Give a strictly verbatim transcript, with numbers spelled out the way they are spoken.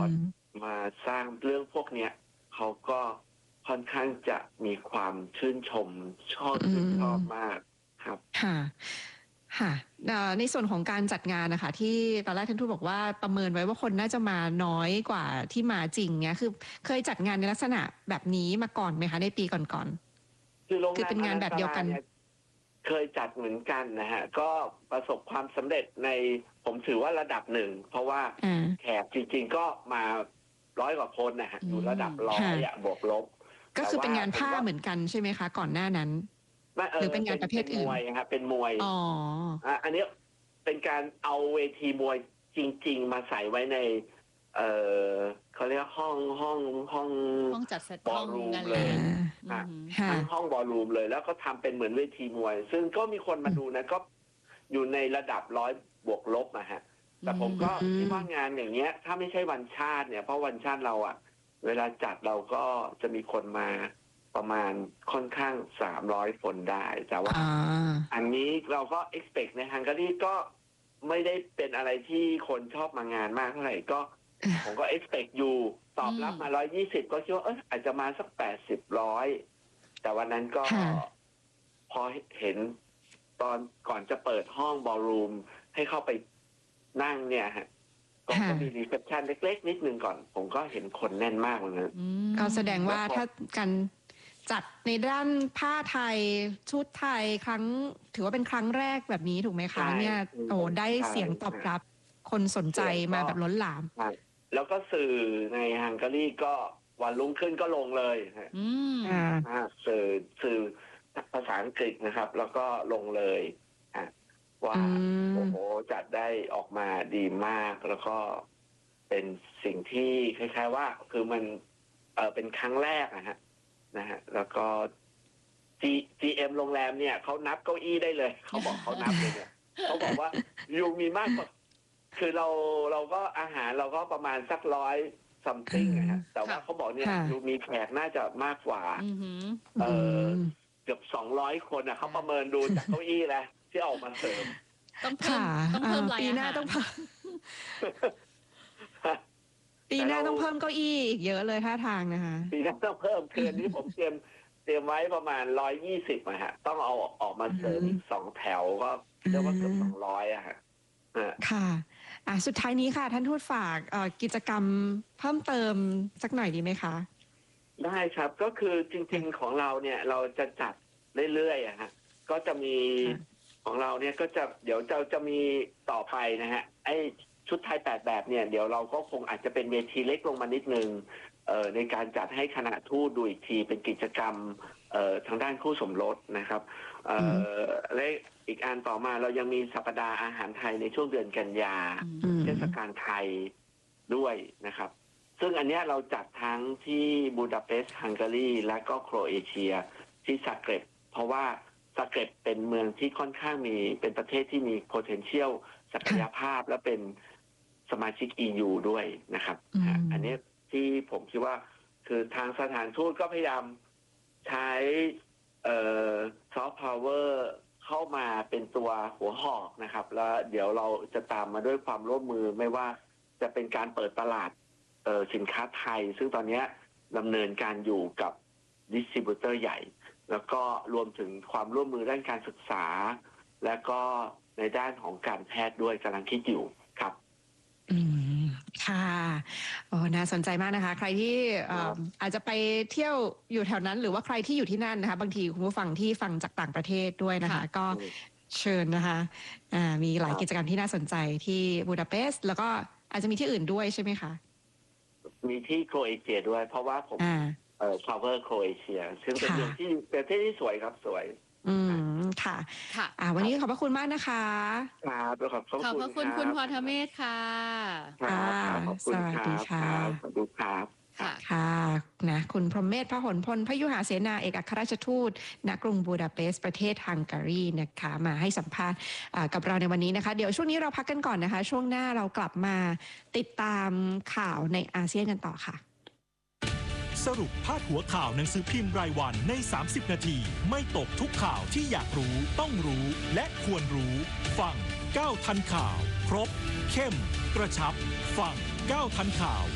มาสร้างเรื่องพวกเนี้ยเขาก็ค่อนข้างจะมีความชื่นชมชอบชื่นชอบมากครับค่ะค่ะในส่วนของการจัดงานนะคะที่ตอนแรกท่านทูตบอกว่าประเมินไว้ว่าคนน่าจะมาน้อยกว่าที่มาจริงเนี่ยคือเคยจัดงานในลักษณะแบบนี้มาก่อนไหมคะในปีก่อนๆคือโรงคือเป็นงานแบบเดียวกันเคยจัดเหมือนกันนะฮะก็ประสบความสำเร็จในผมถือว่าระดับหนึ่งเพราะว่าแขกจริงๆก็มาร้อยกว่าคนนะฮะอยู่ระดับร้อยอะบวกลบก็คือเป็นงานผ้าเหมือนกันใช่ไหมคะก่อนหน้านั้นหรือเป็นงานประเภทอื่นมวยครับเป็นมวยอ๋ออันนี้เป็นการเอาเวทีมวยจริงๆมาใส่ไว้ในเออเขาเรียกห้องห้องห้องห้องจัดแสดงบอลรูมเลยทั้งห้องบอลรูมเลยแล้วก็ทำเป็นเหมือนเวทีมวยซึ่งก็มีคนมาดูนะก็อยู่ในระดับร้อยบวกลบนะฮะแต่ผมก็คิดว่างานอย่างเงี้ยถ้าไม่ใช่วันชาติเนี่ยเพราะวันชาติเราอ่ะเวลาจัดเราก็จะมีคนมาประมาณค่อนข้างสามร้อยคนได้แต่ว่าอันนี้เราก็ expect ในฮังการีก็ไม่ได้เป็นอะไรที่คนชอบมางานมากเท่าไหร่ก็ผมก็ expect อยู่ตอบรับมาหนึ่งร้อยยี่สิบก็คิดว่าเอออาจจะมาสักแปดสิบ ร้อยแต่วันนั้นก็พอเห็นตอนก่อนจะเปิดห้องบอลรูมให้เข้าไปนั่งเนี่ยฮะก็มีรีเซพชันเล็กๆนิดนึงก่อนผมก็เห็นคนแน่นมากเลยนะก็แสดงว่าถ้าการจัดในด้านผ้าไทยชุดไทยครั้งถือว่าเป็นครั้งแรกแบบนี้ถูกไหมคะเนี่ยโอ้ได้เสียงตอบรับคนสนใจมาแบบล้นหลามแล้วก็สื่อในฮังการีก็วันรุ่งขึ้นก็ลงเลยอืมอ่าสื่อสื่อภาษาอังกฤษนะครับ แล้วก็ลงเลยอ่ะว่าโอ้โหจัดได้ออกมาดีมากแล้วก็เป็นสิ่งที่คล้ายๆว่าคือมันเออเป็นครั้งแรกนะฮะนะฮะแล้วก็ G จี เอ็ม โรงแรมเนี่ยเขานับเก้าอี้ได้เลยเขาบอกเขานับเลยเนี่ยเขาบอกว่าอยู่มีมากกว่าคือเราเราก็อาหารเราก็ประมาณสักร้อยซัมติงนะฮะแต่ว่าเขาบอกเนี่ยอยู่มีแขกน่าจะมากกว่าเออเกือบสองร้อยคนอ่ะเขาประเมินดูจากเก้าอี้แล้วที่ออกมาเสริมต้องเพิ่มต้องเพิ่มรายอาหารต้องเพิ่มปีหน้าต้องเพิ่มเก้าอี้อีกเยอะเลยท่าทางนะคะปีหน้าต้องเพิ่มคืนนี้ผมเตรียมเตรียมไว้ประมาณร้อยยี่สิบนะฮะต้องเอาออกมาเสริมอีกสองแถวก็เรียกว่าเกือบสองร้อยอะฮะค่ะอ่าสุดท้ายนี้ค่ะท่านทูตฝากกิจกรรมเพิ่มเติมสักหน่อยดีไหมคะได้ครับก็คือจริงๆของเราเนี่ยเราจะจัดเรื่อยๆอะฮะก็จะมีของเราเนี่ยก็จะเดี๋ยวจะจะมีต่อไปนะฮะไอชุดไทยแปดแบบเนี่ยเดี๋ยวเราก็คงอาจจะเป็นเวทีเล็กลงมานิดนึงเอ่อในการจัดให้คณะทูตดูอีกทีเป็นกิจกรรมเอ่อทางด้านคู่สมรสนะครับเอ่อและอีกอันต่อมาเรายังมีสัปดาห์อาหารไทยในช่วงเดือนกันยาเทศกาลไทยด้วยนะครับซึ่งอันนี้เราจัดทั้งที่บูดาเปสต์ฮังการีและก็โครเอเชียที่ซาเกร็บเพราะว่าซาเกร็บเป็นเมืองที่ค่อนข้างมีเป็นประเทศที่มี potential ศักยภาพและเป็นสมาชิก อี ยู ด้วยนะครับอันนี้ที่ผมคิดว่าคือทางสถานทูตก็พยายามใช้เอ่อซอฟต์พาวเวอร์เข้ามาเป็นตัวหัวหอกนะครับแล้วเดี๋ยวเราจะตามมาด้วยความร่วมมือไม่ว่าจะเป็นการเปิดตลาดเอ่อสินค้าไทยซึ่งตอนนี้ดำเนินการอยู่กับดิสทริบิวเตอร์ใหญ่แล้วก็รวมถึงความร่วมมือด้านการศึกษาและก็ในด้านของการแพทย์ด้วยกำลังคิดอยู่ครับอืมค่ะโอ้น่าสนใจมากนะคะใครที่อาจจะไปเที่ยวอยู่แถวนั้นหรือว่าใครที่อยู่ที่นั่นนะคะบางทีคุณผู้ฟังที่ฟังจากต่างประเทศด้วยนะคะก็เชิญนะคะอ่ามีหลายกิจกรรมที่น่าสนใจที่บูดาเปสต์แล้วก็อาจจะมีที่อื่นด้วยใช่ไหมคะมีที่โครเอเชียด้วยเพราะว่าผมเอ่อ cover โครเอเชียซึ่งเป็นเมืองที่ประเทศที่สวยครับสวยอืมค่ะค่ะอ่าวันนี้ขอบพระคุณมากนะคะครับขอบพระคุณขอบพระคุณคุณพรทเมศค่ะครับสวัสดีค่ะสวัสดีครับค่ะค่ะนะคุณพรหมเมธพหลพลพยุหเสนาเอกอัครราชทูตณกรุงบูดาเปสต์ประเทศฮังการีนะคะมาให้สัมภาษณ์กับเราในวันนี้นะคะเดี๋ยวช่วงนี้เราพักกันก่อนนะคะช่วงหน้าเรากลับมาติดตามข่าวในอาเซียนกันต่อค่ะสรุปพาดหัวข่าวหนังสือพิมพ์รายวันในสามสิบนาทีไม่ตกทุกข่าวที่อยากรู้ต้องรู้และควรรู้ฟังก้าวทันข่าวครบเข้มกระชับฟังก้าวทันข่าว